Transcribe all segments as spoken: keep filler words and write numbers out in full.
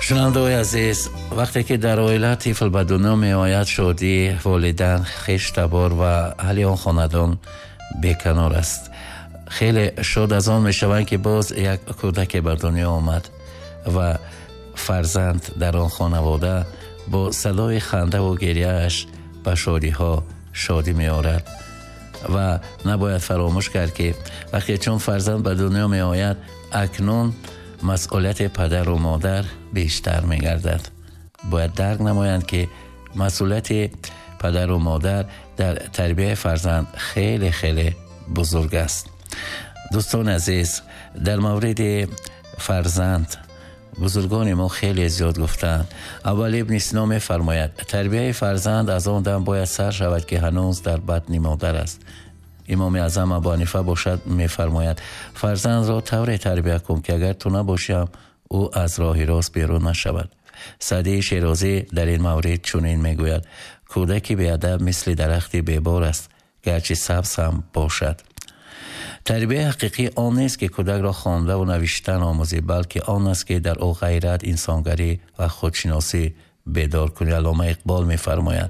شنونده‌های عزیز، وقتی که در عائله طفل به دنیا می آید شادی والدین خویش تبار و حال آن خاندان بیکنار است. خیلی شاد از آن می شوند که باز یک کودک به دنیا آمد و فرزند در آن خانواده با صدای خنده و گریه‌اش به شادی ها شادی می آورد. و نباید فراموش کرد که وقتی چون فرزند به دنیا می آید اکنون مسئولیت پدر و مادر بیشتر می گردد. باید درک نمایند که مسئولیت پدر و مادر در تربیت فرزند خیلی خیلی بزرگ است. دوستان عزیز، در مورد فرزند بزرگان ما خیلی زیاد گفتند. اول ابن سینا می فرماید تربیت فرزند از آن دم باید سر شود که هنوز در بطن مادر است. امام اعظم ابو حنیفه باشد می فرماید فرزند را طوری تربیت کن که اگر تو نباشیم او از راه راست بیرون نشود. سعدی شیرازی در این مورد چنین می گوید کودکی بی ادب مثل درختی بیبار است گرچه سبز هم باشد. تربیت حقیقی آن نیست که کودک را خوانده و نوشتن آموزی، بلکه آن است که در او غیرت، انسانگری و خودشناسی بیدار کنی. علامه اقبال می فرماید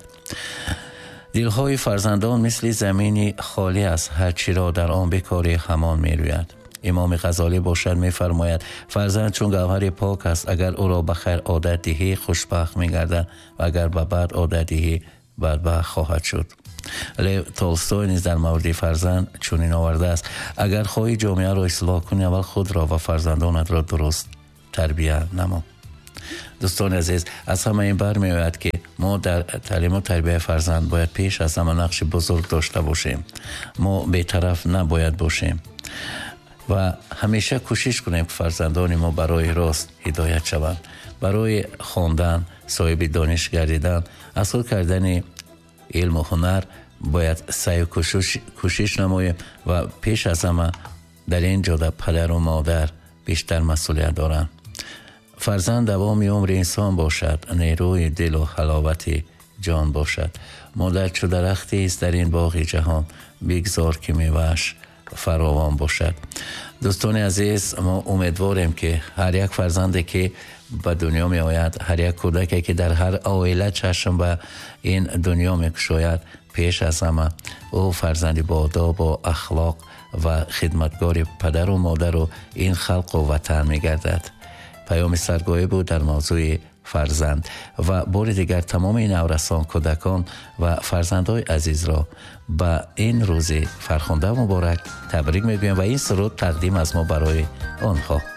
دلهای فرزندان مثل زمینی خالی است، هرچی را در آن بکاری همان می روید. امام غزالی باشد می فرماید فرزند چون گوهر پاک است، اگر او را به خیر عادت دهی خوشبخت می گردد و اگر به بد عادت دهی بدبخت خواهد شد. لیو تولستوی نیز در مورد فرزند چنین آورده است اگر خواهی جامعه را اصلاح کنی اول خود را و فرزندانت را درست تربیت نما. دوستان عزیز، از همه این بر می آید که ما در تعلیم و تربیت فرزند باید پیش از همه نقش بزرگ داشته باشیم. ما بی‌طرف نباید باشیم و همیشه کوشش کنیم که فرزندان ما برای راست هدایت شوند، برای خواندن، صاحب دانش گردیدن، حاصل کردن علم و هنر باید سعی و کوشش, کوشش نماییم و پیش از همه در این جاده پدر و مادر بیشتر مسئولیت دارند. فرزند دوام عمر انسان باشد، نیروی دل و حلاوت جان باشد. مادر چو درختی است در این باغ جهان، بگذار که میوه‌اش فراوان باشد. دوستان عزیز، ما امیدواریم که هر یک فرزندی که به دنیا می آید، هر یک کودکی که در هر عائله چشم به این دنیا می گشاید، پیش از همه او فرزندی با آداب و اخلاق و خدمتگار پدر و مادر و این خلق و وطن می گردد. پیام سرگاهی بود در موضوع فرزند و بار دیگر تمام این نورسان، کودکان و فرزندای عزیز را به این روز فرخنده مبارک تبریک میگویم و این سرود تقدیم از ما برای آنها.